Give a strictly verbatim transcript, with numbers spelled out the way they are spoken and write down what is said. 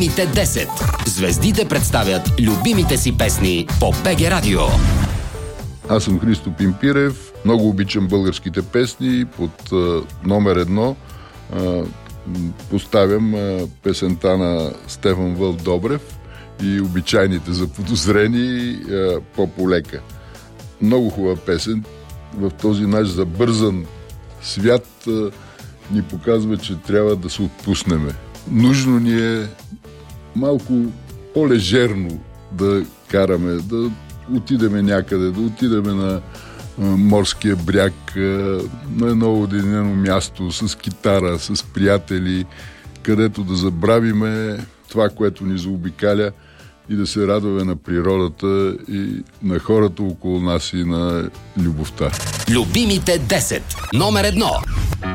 Любимите десет. Звездите представят любимите си песни по БГ Радио. Аз съм Христо Пимпирев. Много обичам българските песни. Под а, номер едно а, поставям а, песента на Стефан Вълк Добрев и обичайните заподозрени а, по-полека. Много хубава песен. В този наш забързан свят а, ни показва, че трябва да се отпуснеме. Нужно ни е малко по-лежерно да караме, да отидеме някъде, да отидеме на а, морския бряг, а, на едно уединено място, с китара, с приятели, където да забравиме това, което ни заобикаля и да се радваме на природата и на хората около нас и на любовта. Любимите десет. Номер едно.